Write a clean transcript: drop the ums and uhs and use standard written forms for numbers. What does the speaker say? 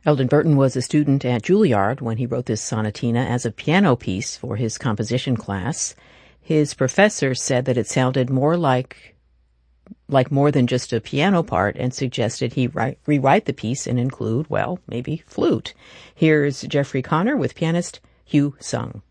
Eldon Burton was a student at Juilliard when he wrote this sonatina as a piano piece for his composition class. His professor said that it sounded more like more than just a piano part and suggested he rewrite the piece and include, well, maybe flute. Here's Jeffrey Connor with pianist Hugh Sung.